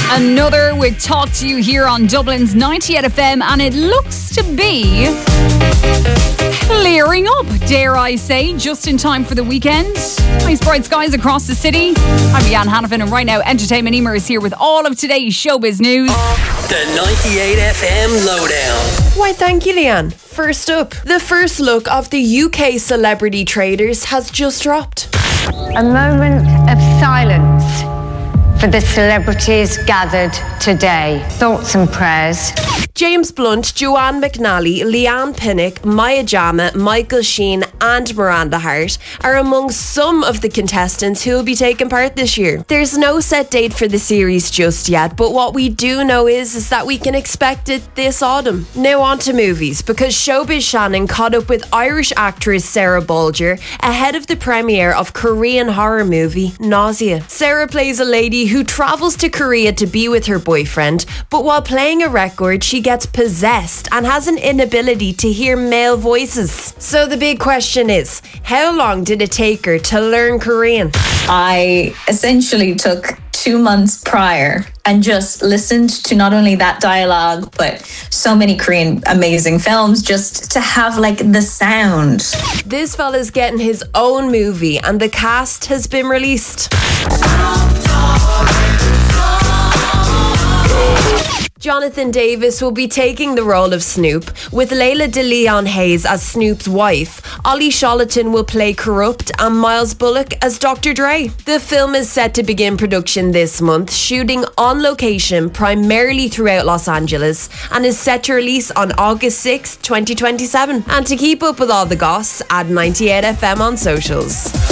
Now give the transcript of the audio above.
Another with Talk to You here on Dublin's 98 FM, and it looks to be clearing up, dare I say, just in time for the weekend. Nice bright skies across the city. I'm Leanne Hannafin, and right now Entertainment Emer is here with all of today's showbiz news. The 98 FM Lowdown. Why, thank you, Leanne. First up, the first look of the UK Celebrity Traders has just dropped. A moment of silence for the celebrities gathered today. Thoughts and prayers. James Blunt, Joanne McNally, Leanne Pinnock, Maya Jama, Michael Sheen and Miranda Hart are among some of the contestants who will be taking part this year. There's no set date for the series just yet, but what we do know is that we can expect it this autumn. Now on to movies, because Showbiz Shannon caught up with Irish actress Sarah Bolger ahead of the premiere of Korean horror movie Nausea. Sarah plays a lady who travels to Korea to be with her boyfriend, but while playing a record, she gets possessed and has an inability to hear male voices. So the big question is, how long did it take her to learn Korean? I essentially took 2 months prior and just listened to not only that dialogue, but so many Korean amazing films just to have like the sound. This fella's getting his own movie and the cast has been released. Jonathan Davis will be taking the role of Snoop, with Layla DeLeon Hayes as Snoop's wife. Ollie Sholaton will play Corrupt and Miles Bullock as Dr. Dre. The film is set to begin production this month, shooting on location primarily throughout Los Angeles, and is set to release on August 6, 2027. And to keep up with all the goss, add 98 FM on socials.